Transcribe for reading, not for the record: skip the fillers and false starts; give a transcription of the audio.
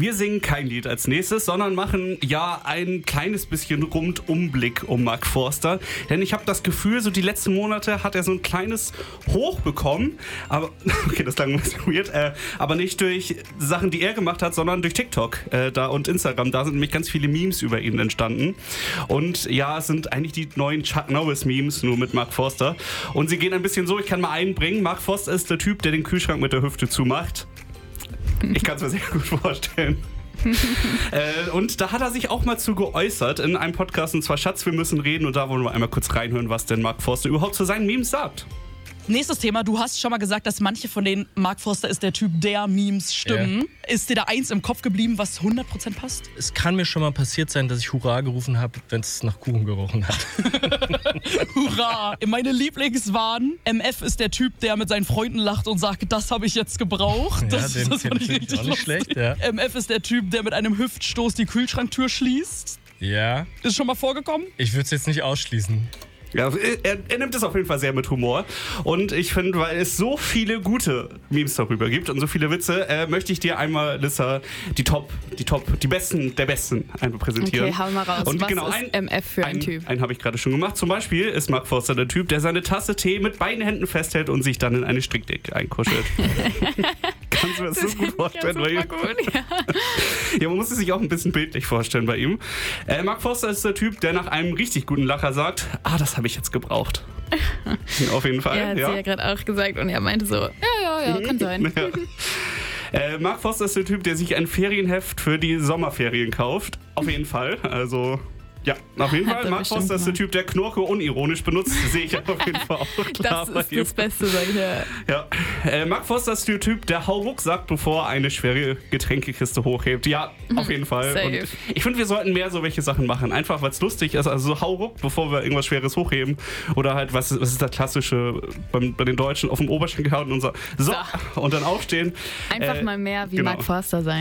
Wir singen kein Lied als nächstes, sondern machen ja ein kleines bisschen Rundumblick um Mark Forster. Denn ich habe das Gefühl, so die letzten Monate hat er so ein kleines Hoch bekommen. Aber, okay, das klang ein bisschen weird. Aber nicht durch Sachen, die er gemacht hat, sondern durch TikTok und Instagram. Da sind nämlich ganz viele Memes über ihn entstanden. Und ja, es sind eigentlich die neuen Chuck Norris-Memes, nur mit Mark Forster. Und sie gehen ein bisschen so, ich kann mal einbringen. Mark Forster ist der Typ, der den Kühlschrank mit der Hüfte zumacht. Ich kann es mir sehr gut vorstellen. Und da hat er sich auch mal zu geäußert in einem Podcast, und zwar Schatz, wir müssen reden. Und da wollen wir einmal kurz reinhören, was denn Mark Forster überhaupt zu seinen Memes sagt. Nächstes Thema, du hast schon mal gesagt, dass manche von den Mark Forster ist der Typ, der Memes stimmen. Ja. Ist dir da eins im Kopf geblieben, was 100% passt? Es kann mir schon mal passiert sein, dass ich Hurra gerufen habe, wenn es nach Kuchen gerochen hat. Hurra! Meine Lieblings waren, MF ist der Typ, der mit seinen Freunden lacht und sagt, das habe ich jetzt gebraucht. Ja, das den fand ich richtig auch nicht schlecht. Ja. MF ist der Typ, der mit einem Hüftstoß die Kühlschranktür schließt. Ja. Ist schon mal vorgekommen? Ich würde es jetzt nicht ausschließen. Ja, er nimmt es auf jeden Fall sehr mit Humor. Und ich finde, weil es so viele gute Memes darüber gibt und so viele Witze, möchte ich dir einmal, Lissa, die Besten der Besten einmal präsentieren. Okay, hau mal raus. Und was genau, ist MF für ein Typ? Einen habe ich gerade schon gemacht. Zum Beispiel ist Mark Forster der Typ, der seine Tasse Tee mit beiden Händen festhält und sich dann in eine Strickdecke einkuschelt. Kannst du das so gut vorstellen bei ihm? Gut, ja. Ja, man muss es sich auch ein bisschen bildlich vorstellen bei ihm. Mark Forster ist der Typ, der nach einem richtig guten Lacher sagt, das habe ich jetzt gebraucht. Auf jeden Fall. Ja, hat sie ja gerade auch gesagt und er meinte so, ja, kann sein. Ja. Mark Forster ist der Typ, der sich ein Ferienheft für die Sommerferien kauft. Auf jeden Fall. Also, ja, auf jeden Fall. Mark Forster ist der Typ, der Knorke unironisch benutzt. Sehe ich auf jeden Fall auch klar. Das ist das Beste, sag ich ja. Ja. Mark Forster ist der Typ, der Hau ruck sagt, bevor er eine schwere Getränkekiste hochhebt. Ja, auf jeden Fall. Safe. Und ich finde, wir sollten mehr so welche Sachen machen. Einfach, weil es lustig ist. Also so Hau ruck, bevor wir irgendwas Schweres hochheben. Oder halt, was ist das Klassische bei den Deutschen auf dem Oberschenkel hauen und so. Und dann aufstehen. Einfach mal mehr wie genau. Mark Forster sein.